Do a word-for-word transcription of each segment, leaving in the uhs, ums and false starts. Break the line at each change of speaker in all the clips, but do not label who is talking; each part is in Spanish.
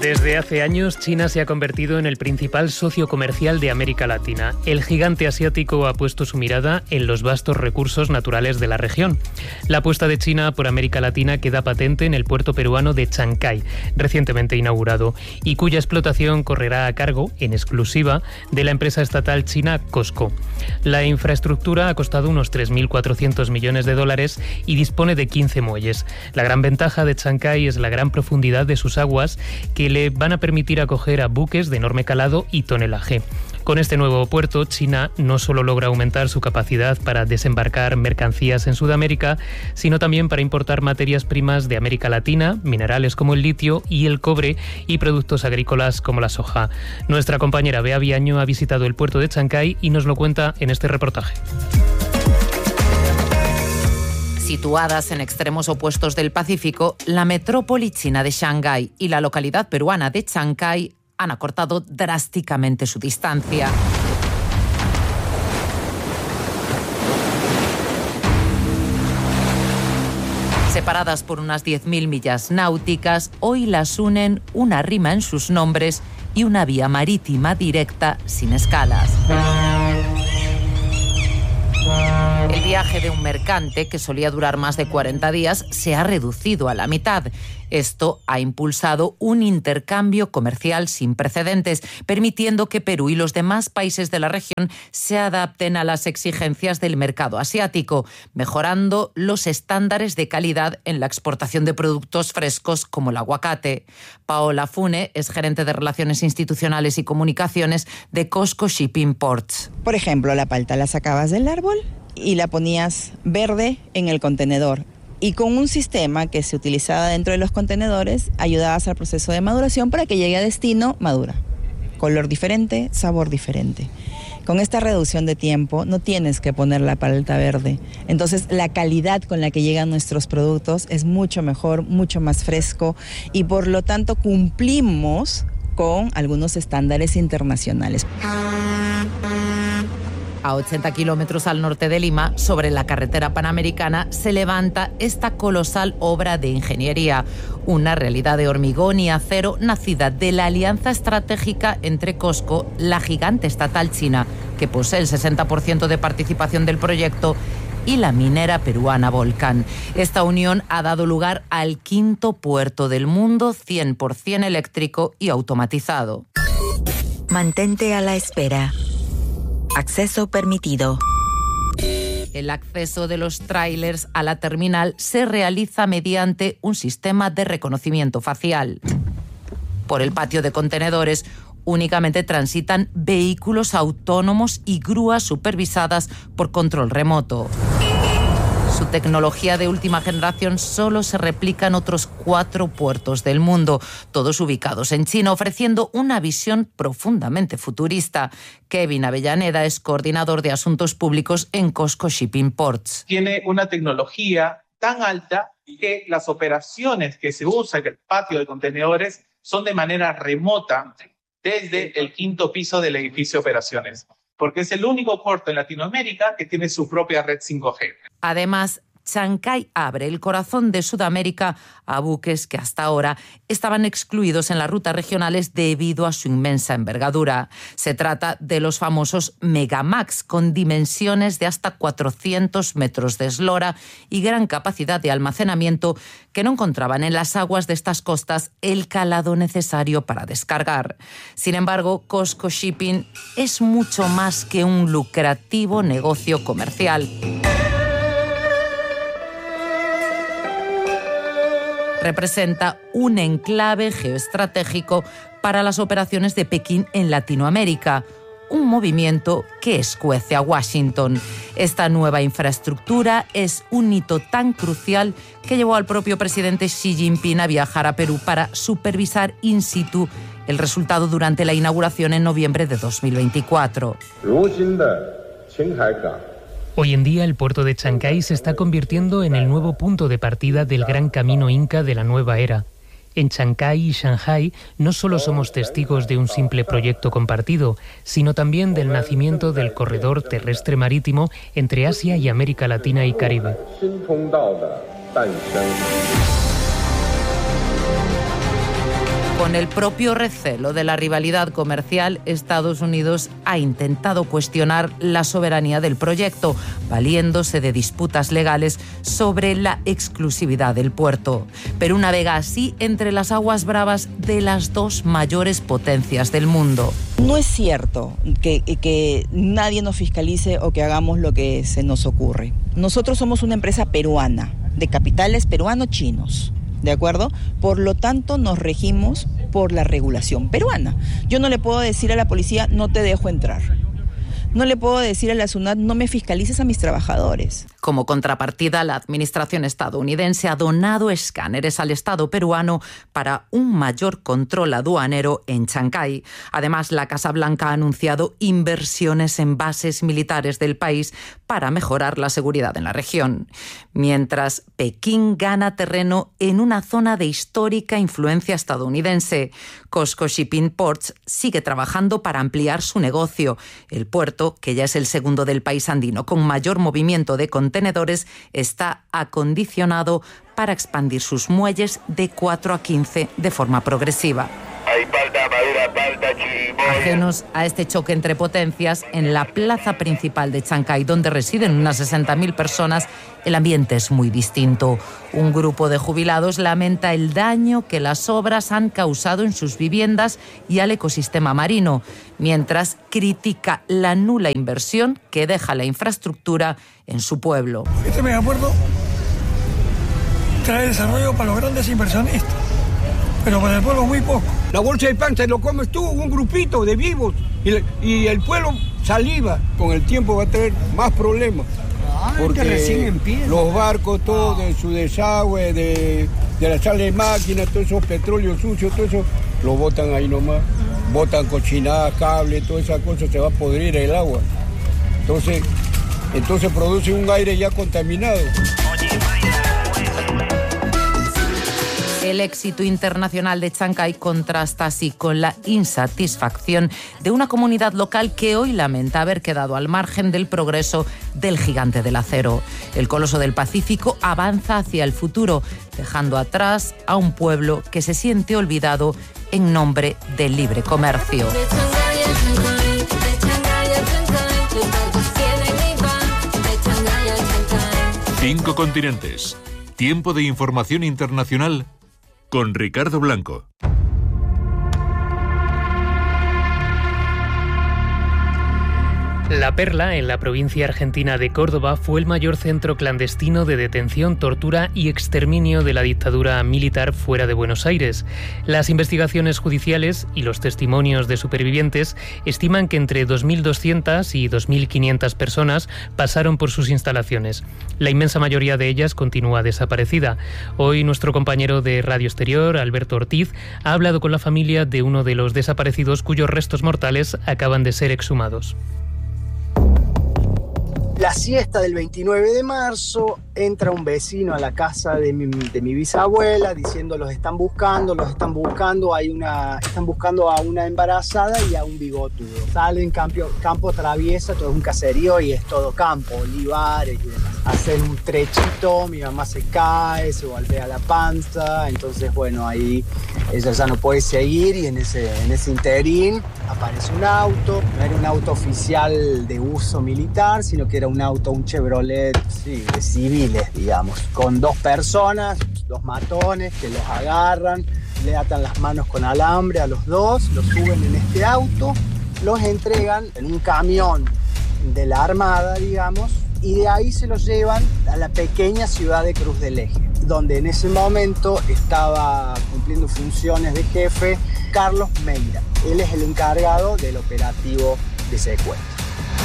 Desde hace años, China se ha convertido en el principal socio comercial de América Latina. El gigante asiático ha puesto su mirada en los vastos recursos naturales de la región. La apuesta de China por América Latina queda patente en el puerto peruano de Chancay, recientemente inaugurado, y cuya explotación correrá a cargo, en exclusiva, de la empresa estatal china COSCO. La infraestructura ha costado unos tres mil cuatrocientos millones de dólares y dispone de quince muelles. La gran ventaja de Chancay es la gran profundidad de sus aguas, que le van a permitir acoger a buques de enorme calado y tonelaje. Con este nuevo puerto, China no solo logra aumentar su capacidad para desembarcar mercancías en Sudamérica, sino también para importar materias primas de América Latina, minerales como el litio y el cobre, y productos agrícolas como la soja. Nuestra compañera Bea Viaño ha visitado el puerto de Chancay y nos lo cuenta en este reportaje.
Situadas en extremos opuestos del Pacífico, la metrópoli china de Shanghái y la localidad peruana de Chancay han acortado drásticamente su distancia. Separadas por unas diez mil millas náuticas, hoy las unen una rima en sus nombres y una vía marítima directa sin escalas. El viaje de un mercante, que solía durar más de cuarenta días, se ha reducido a la mitad. Esto ha impulsado un intercambio comercial sin precedentes, permitiendo que Perú y los demás países de la región se adapten a las exigencias del mercado asiático, mejorando los estándares de calidad en la exportación de productos frescos como el aguacate. Paola Fune es gerente de Relaciones Institucionales y Comunicaciones de COSCO Shipping Ports.
Por ejemplo, la palta la sacabas del árbol y la ponías verde en el contenedor. Y con un sistema que se utilizaba dentro de los contenedores, ayudabas al proceso de maduración para que llegue a destino madura. Color diferente, sabor diferente. Con esta reducción de tiempo no tienes que poner la palta verde. Entonces la calidad con la que llegan nuestros productos es mucho mejor, mucho más fresco, y por lo tanto cumplimos con algunos estándares internacionales.
A ochenta kilómetros al norte de Lima, sobre la carretera panamericana, se levanta esta colosal obra de ingeniería, una realidad de hormigón y acero nacida de la alianza estratégica entre COSCO, la gigante estatal china, que posee el sesenta por ciento de participación del proyecto, y la minera peruana Volcan. Esta unión ha dado lugar al quinto puerto del mundo cien por ciento eléctrico y automatizado.
Mantente a la espera. Acceso permitido.
El acceso de los tráilers a la terminal se realiza mediante un sistema de reconocimiento facial. Por el patio de contenedores únicamente transitan vehículos autónomos y grúas supervisadas por control remoto. Su tecnología de última generación solo se replica en otros cuatro puertos del mundo, todos ubicados en China, ofreciendo una visión profundamente futurista. Kevin Avellaneda es coordinador de asuntos públicos en COSCO Shipping Ports.
Tiene una tecnología tan alta que las operaciones que se usan en el patio de contenedores son de manera remota desde el quinto piso del edificio de operaciones, porque es el único puerto en Latinoamérica que tiene su propia red cinco G.
Además, Chancay abre el corazón de Sudamérica a buques que hasta ahora estaban excluidos en las rutas regionales debido a su inmensa envergadura. Se trata de los famosos Megamax, con dimensiones de hasta cuatrocientos metros de eslora y gran capacidad de almacenamiento, que no encontraban en las aguas de estas costas el calado necesario para descargar. Sin embargo, COSCO Shipping es mucho más que un lucrativo negocio comercial. Representa un enclave geoestratégico para las operaciones de Pekín en Latinoamérica, un movimiento que escuece a Washington. Esta nueva infraestructura es un hito tan crucial que llevó al propio presidente Xi Jinping a viajar a Perú para supervisar in situ el resultado durante la inauguración en noviembre de dos mil veinticuatro.
Hoy en día el puerto de Chancay se está convirtiendo en el nuevo punto de partida del gran camino inca de la nueva era. En Chancay y Shanghái no solo somos testigos de un simple proyecto compartido, sino también del nacimiento del corredor terrestre marítimo entre Asia y América Latina y Caribe.
Con el propio recelo de la rivalidad comercial, Estados Unidos ha intentado cuestionar la soberanía del proyecto, valiéndose de disputas legales sobre la exclusividad del puerto. Perú navega así entre las aguas bravas de las dos mayores potencias del mundo.
No es cierto que, que nadie nos fiscalice o que hagamos lo que se nos ocurre. Nosotros somos una empresa peruana, de capitales peruano-chinos. ¿De acuerdo? Por lo tanto, nos regimos por la regulación peruana. Yo no le puedo decir a la policía, no te dejo entrar. No le puedo decir a la SUNAT, no me fiscalices a mis trabajadores.
Como contrapartida, la administración estadounidense ha donado escáneres al Estado peruano para un mayor control aduanero en Chancay. Además, la Casa Blanca ha anunciado inversiones en bases militares del país para mejorar la seguridad en la región. Mientras, Pekín gana terreno en una zona de histórica influencia estadounidense. COSCO Shipping Ports sigue trabajando para ampliar su negocio. El puerto, que ya es el segundo del país andino con mayor movimiento de contenedores, está acondicionado para expandir sus muelles de cuatro a quince de forma progresiva.
Hay palta madura, palta chirimoya.
Ajenos a este choque entre potencias, en la plaza principal de Chancay, donde residen unas sesenta mil personas, el ambiente es muy distinto. Un grupo de jubilados lamenta el daño que las obras han causado en sus viviendas y al ecosistema marino, mientras critica la nula inversión que deja la infraestructura en su pueblo.
Este megapuerto trae desarrollo para los grandes inversionistas, pero para el pueblo muy poco.
La bolsa de pan se lo comes tú, un grupito de vivos, y, y el pueblo saliva. Con el tiempo va a tener más problemas. Porque recién empieza. Los barcos, todo de su desagüe, de, de la sala de máquinas, todos esos petróleos sucios, todo eso, lo botan ahí nomás. Botan cochinadas, cables, toda esa cosa, se va a podrir el agua. Entonces, entonces produce un aire ya contaminado.
El éxito internacional de Chancay contrasta así con la insatisfacción de una comunidad local que hoy lamenta haber quedado al margen del progreso del gigante del acero. El coloso del Pacífico avanza hacia el futuro, dejando atrás a un pueblo que se siente olvidado en nombre del libre comercio.
Cinco continentes. Tiempo de información internacional con Ricardo Blanco.
La Perla, en la provincia argentina de Córdoba, fue el mayor centro clandestino de detención, tortura y exterminio de la dictadura militar fuera de Buenos Aires. Las investigaciones judiciales y los testimonios de supervivientes estiman que entre dos mil doscientas y dos mil quinientas personas pasaron por sus instalaciones. La inmensa mayoría de ellas continúa desaparecida. Hoy nuestro compañero de Radio Exterior, Alberto Ortiz, ha hablado con la familia de uno de los desaparecidos cuyos restos mortales acaban de ser exhumados.
La siesta del veintinueve de marzo, entra un vecino a la casa de mi, de mi bisabuela diciendo los están buscando, los están buscando, hay una, están buscando a una embarazada y a un bigotudo. Salen campo, campo traviesa, todo es un caserío y es todo campo, olivares y demás. Hacen un trechito, mi mamá se cae, se golpea la panza, entonces bueno, ahí ella ya no puede seguir y en ese, en ese interín aparece un auto, no era un auto oficial de uso militar, sino que era un auto, un Chevrolet, sí, de civiles, digamos, con dos personas, dos matones que los agarran, le atan las manos con alambre a los dos, los suben en este auto, los entregan en un camión de la Armada, digamos, y de ahí se los llevan a la pequeña ciudad de Cruz del Eje, donde en ese momento estaba cumpliendo funciones de jefe Carlos Meira. Él es el encargado del operativo de secuestro.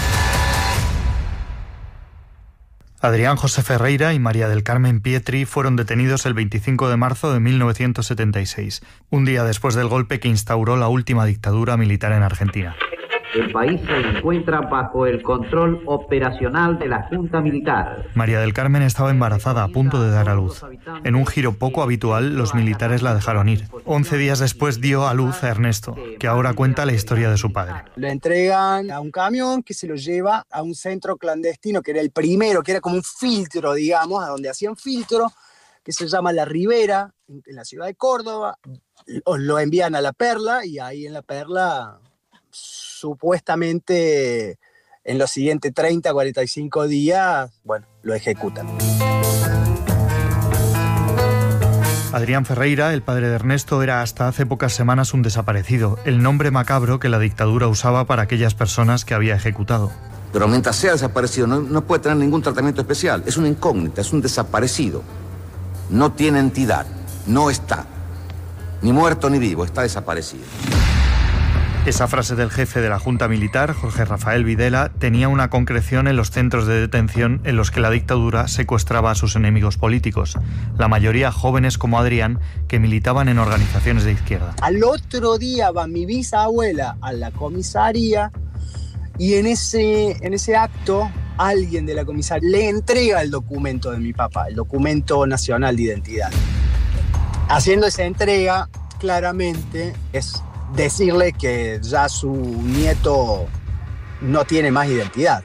Adrián José Ferreira y María del Carmen Pietri fueron detenidos el veinticinco de marzo de mil novecientos setenta y seis, un día después del golpe que instauró la última dictadura militar en Argentina.
El país se encuentra bajo el control operacional de la Junta Militar.
María del Carmen estaba embarazada, a punto de dar a luz. En un giro poco habitual, los militares la dejaron ir. Once días después dio a luz a Ernesto, que ahora cuenta la historia de su padre.
Le entregan a un camión que se lo lleva a un centro clandestino, que era el primero, que era como un filtro, digamos, a donde hacían filtro, que se llama La Ribera, en, en la ciudad de Córdoba. Os lo envían a La Perla y ahí en La Perla supuestamente en los siguientes treinta, cuarenta y cinco días, bueno, lo ejecutan.
Adrián Ferreira, el padre de Ernesto, era hasta hace pocas semanas un desaparecido, el nombre macabro que la dictadura usaba para aquellas personas que había ejecutado.
Pero mientras sea desaparecido no, no puede tener ningún tratamiento especial, es una incógnita, es un desaparecido. No tiene entidad, no está, ni muerto ni vivo, está desaparecido.
Esa frase del jefe de la Junta Militar, Jorge Rafael Videla, tenía una concreción en los centros de detención en los que la dictadura secuestraba a sus enemigos políticos, la mayoría jóvenes como Adrián, que militaban en organizaciones de izquierda.
Al otro día va mi bisabuela a la comisaría y en ese, en ese acto alguien de la comisaría le entrega el documento de mi papá, el documento nacional de identidad. Haciendo esa entrega, claramente es decirle que ya su nieto no tiene más identidad.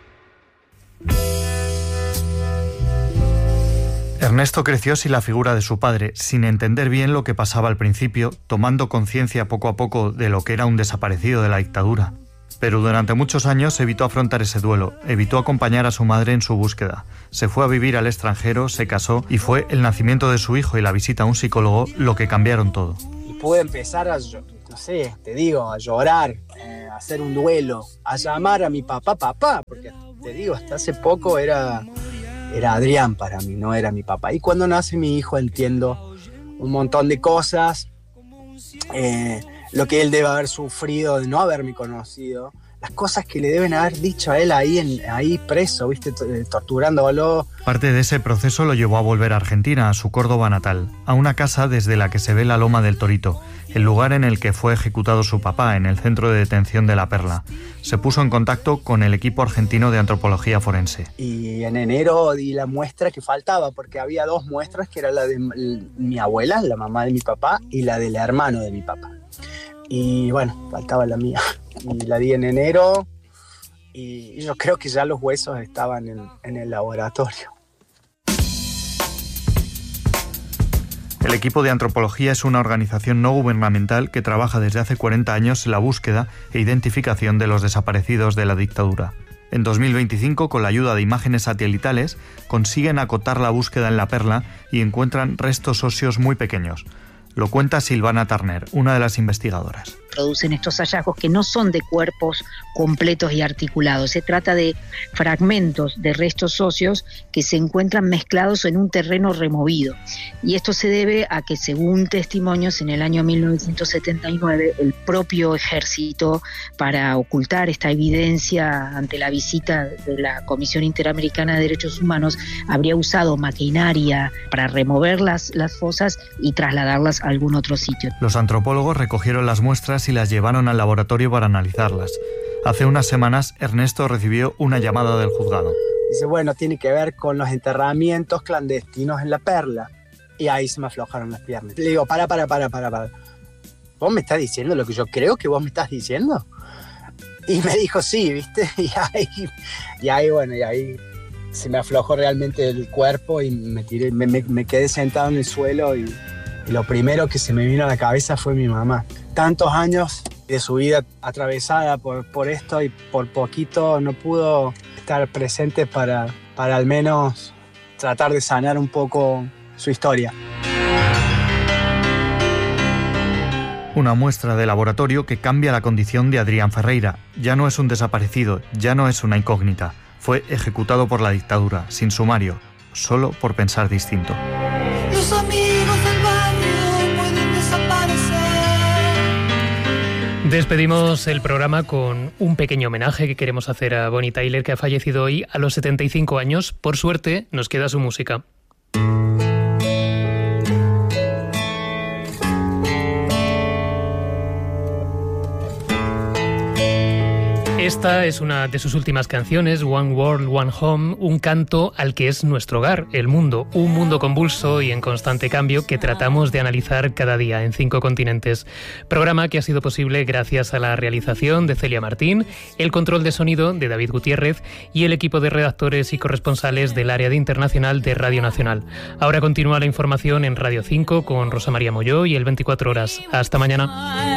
Ernesto creció sin la figura de su padre, sin entender bien lo que pasaba al principio, tomando conciencia poco a poco de lo que era un desaparecido de la dictadura. Pero durante muchos años evitó afrontar ese duelo, evitó acompañar a su madre en su búsqueda. Se fue a vivir al extranjero, se casó y fue el nacimiento de su hijo y la visita a un psicólogo lo que cambiaron todo.
Y pude empezar a, no sé, te digo, a llorar, eh, a hacer un duelo, a llamar a mi papá papá, porque te digo, hasta hace poco era, era Adrián para mí, no era mi papá. Y cuando nace mi hijo entiendo un montón de cosas, eh, lo que él debe haber sufrido de no haberme conocido, las cosas que le deben haber dicho a él ahí, en, ahí preso, ¿viste? Torturándolo.
Parte de ese proceso lo llevó a volver a Argentina, a su Córdoba natal, a una casa desde la que se ve la Loma del Torito, el lugar en el que fue ejecutado su papá, en el centro de detención de La Perla. Se puso en contacto con el equipo argentino de antropología forense.
Y en enero di la muestra que faltaba, porque había dos muestras, que era la de mi abuela, la mamá de mi papá, y la del hermano de mi papá. Y bueno, faltaba la mía. Y la di en enero y yo creo que ya los huesos estaban en, en el laboratorio.
El equipo de antropología es una organización no gubernamental que trabaja desde hace cuarenta años en la búsqueda e identificación de los desaparecidos de la dictadura. En dos mil veinticinco, con la ayuda de imágenes satelitales, consiguen acotar la búsqueda en La Perla y encuentran restos óseos muy pequeños. Lo cuenta Silvana Turner, una de las investigadoras.
Producen estos hallazgos que no son de cuerpos completos y articulados. Se trata de fragmentos de restos óseos que se encuentran mezclados en un terreno removido. Y esto se debe a que, según testimonios, en el año mil novecientos setenta y nueve, el propio ejército, para ocultar esta evidencia ante la visita de la Comisión Interamericana de Derechos Humanos, habría usado maquinaria para remover las, las fosas y trasladarlas a algún otro sitio.
Los antropólogos recogieron las muestras y las llevaron al laboratorio para analizarlas. Hace unas semanas, Ernesto recibió una llamada del juzgado.
Dice, bueno, tiene que ver con los enterramientos clandestinos en La Perla. Y ahí se me aflojaron las piernas. Le digo, para, para, para, para, para. ¿Vos me estás diciendo lo que yo creo que vos me estás diciendo? Y me dijo, sí, ¿viste? Y ahí, y ahí bueno, y ahí se me aflojó realmente el cuerpo y me tiré, me, me, me quedé sentado en el suelo y, y lo primero que se me vino a la cabeza fue mi mamá. Tantos años de su vida atravesada por, por esto y por poquito no pudo estar presente para, para al menos tratar de sanar un poco su historia.
Una muestra de laboratorio que cambia la condición de Adrián Ferreira. Ya no es un desaparecido, ya no es una incógnita. Fue ejecutado por la dictadura, sin sumario, solo por pensar distinto.
Los amigos del barrio pueden desaparecer.
Despedimos el programa con un pequeño homenaje que queremos hacer a Bonnie Tyler, que ha fallecido hoy a los setenta y cinco años. Por suerte, nos queda su música. Esta es una de sus últimas canciones, One World, One Home, un canto al que es nuestro hogar, el mundo, un mundo convulso y en constante cambio que tratamos de analizar cada día en Cinco Continentes. Programa que ha sido posible gracias a la realización de Celia Martín, el control de sonido de David Gutiérrez y el equipo de redactores y corresponsales del área de internacional de Radio Nacional. Ahora continúa la información en Radio cinco con Rosa María Molló y el veinticuatro horas. Hasta mañana.